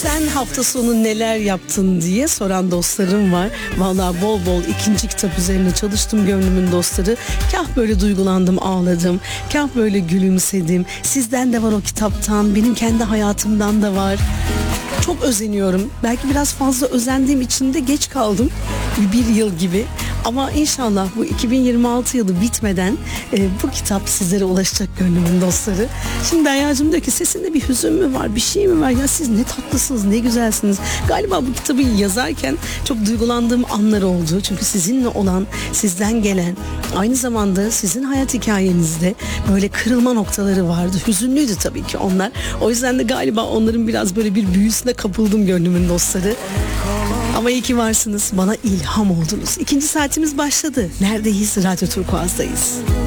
Sen hafta sonu neler yaptın diye soran dostlarım var. Vallahi bol bol ikinci kitap üzerine çalıştım, Gönlümün Dostları. Kah böyle duygulandım, ağladım. Kah böyle gülümsedim. Sizden de var o kitaptan, benim kendi hayatımdan da var. Çok özeniyorum. Belki biraz fazla özendiğim için de geç kaldım. Bir yıl gibi. Ama inşallah bu 2026 yılı bitmeden bu kitap sizlere ulaşacak, Gönlümün Dostları. Şimdi Derya'cığım diyor ki sesinde bir hüzün mü var, bir şey mi var? Ya siz ne tatlısınız, ne güzelsiniz. Galiba bu kitabı yazarken çok duygulandığım anlar oldu. Çünkü sizinle olan, sizden gelen, aynı zamanda sizin hayat hikayenizde böyle kırılma noktaları vardı. Hüzünlüydü tabii ki onlar. O yüzden de galiba onların biraz böyle bir büyüsüne kapıldım, Gönlümün Dostları. Ama iyi ki varsınız. Bana ilham oldunuz. İkinci saatimiz başladı. Neredeyiz? Radyo Turkuaz'dayız.